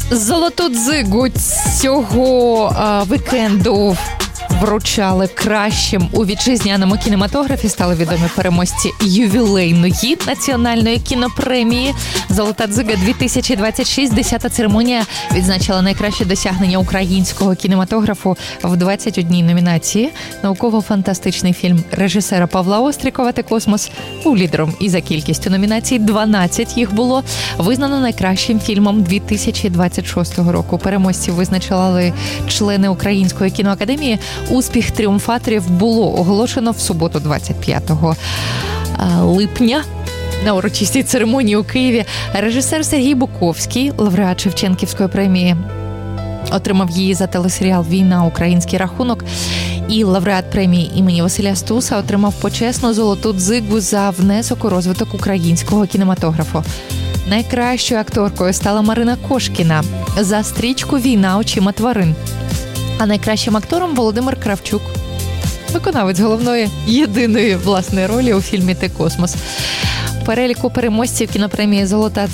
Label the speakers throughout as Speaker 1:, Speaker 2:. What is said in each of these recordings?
Speaker 1: Золоту дзигу цього вікенду вручали кращим у вітчизняному кінематографі. Стали відомі переможці ювілейної національної кінопремії «Золота дзига-2026». 10-та церемонія відзначила найкраще досягнення українського кінематографу в 21 номінації. Науково-фантастичний фільм режисера Павла Острікова «Ти космос» був лідером і за кількістю номінацій. 12 їх було визнано найкращим фільмом 2026 року. Переможців визначали члени Української кіноакадемії. Успіх тріумфаторів було оголошено в суботу 25 липня на урочистій церемонії у Києві. Режисер Сергій Буковський, лауреат Шевченківської премії, отримав її за телесеріал «Війна. Український рахунок». І лауреат премії імені Василя Стуса отримав почесну золоту дзигу за внесок у розвиток українського кінематографу. Найкращою акторкою стала Марина Кошкіна за стрічку «Війна очима тварин». А найкращим актором Володимир Кравчук, виконавець головної, єдиної власної ролі у фільмі «Ти космос». В переліку переможців кінопремії «Золота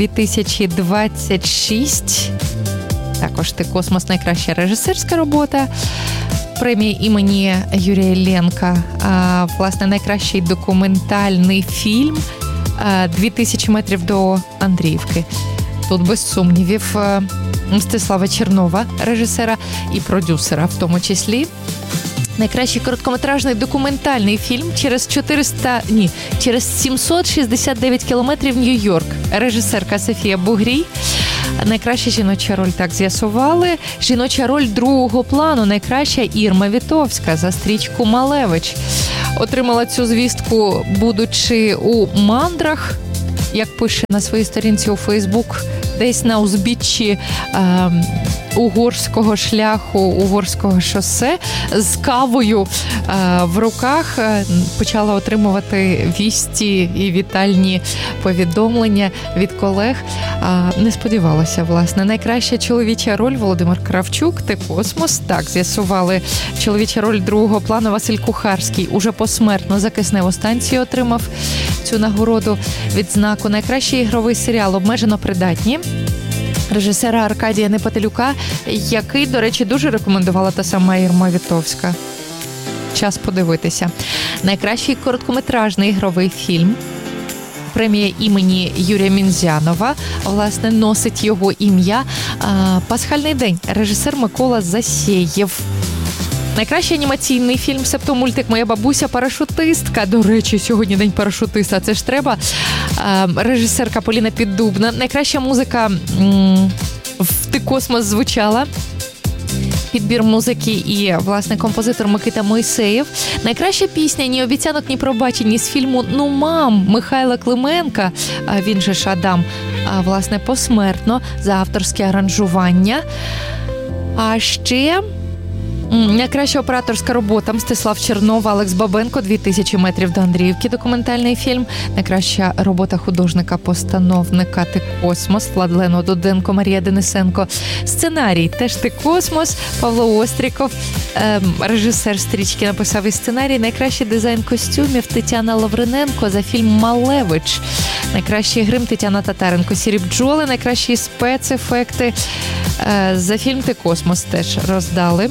Speaker 1: дзига-2026» також «Ти космос» найкраща режисерська робота, премії імені Юрія Іллєнка, власне, найкращий документальний фільм «2000 метрів до Андріївки». Тут, без сумнівів, Мстислава Чернова, режисера і продюсера в тому числі. Найкращий короткометражний документальний фільм через 769 кілометрів Нью-Йорк. Режисерка Софія Бугрій. Найкраща жіноча роль, так з'ясували. Жіноча роль другого плану найкраща Ірма Вітовська за стрічку «Малевич». Отримала цю звістку, будучи у мандрах, як пише на своїй сторінці у Фейсбук, десь на узбіччі угорського шляху, угорського шосе, з кавою в руках почала отримувати вісті і вітальні повідомлення від колег. Не сподівалася, власне. Найкраща чоловіча роль Володимир Кравчук, «Ти космос». Так, з'ясували. Чоловіча роль другого плану Василь Кухарський уже посмертно за кисневу станцію отримав цю нагороду. Відзнаку найкращий ігровий серіал «Обмежено придатні» режисера Аркадія Непотелюка, який, до речі, дуже рекомендувала та сама Ірма Вітовська. Час подивитися. Найкращий короткометражний ігровий фільм. Премія імені Юрія Мінзянова, власне, носить його ім'я. «Пасхальний день» режисер Микола Засєєв. Найкращий анімаційний фільм, себто мультик «Моя бабуся парашутистка». До речі, сьогодні день парашутиста, це ж треба. Режисерка Поліна Піддубна. Найкраща музика в «Ти космос» звучала. Підбір музики і, власне, композитор Микита Мойсеєв. Найкраща пісня «Ні обіцянок, ні пробачень» з фільму «Ну, мам» Михайла Клименка, він же ж Адам, власне, посмертно за авторське аранжування. А ще найкраща операторська робота Мстислав Чернов, Алекс Бабенко, 2000 метрів до Андріївки, документальний фільм. Найкраща робота художника-постановника «Ти космос» Владлено Дуденко, Марія Денисенко. Сценарій теж «Ти космос», Павло Остріков, режисер стрічки, написав і сценарій. Найкращий дизайн костюмів Тетяна Лавриненко за фільм «Малевич». Найкращий грим Тетяна Татаренко, «Сірі бджоли». Найкращі спецефекти за фільм «Ти космос» теж роздали.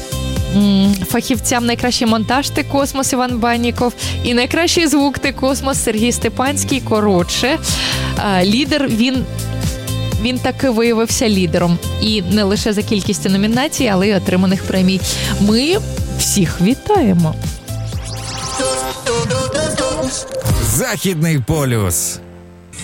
Speaker 1: Фахівцям найкращий монтаж «Ти космос» Іван Банніков і найкращий звук «Ти космос» Сергій Степанський. Коротше, лідер, він таки виявився лідером. І не лише за кількістю номінацій, але й отриманих премій. Ми всіх вітаємо.
Speaker 2: Західний полюс.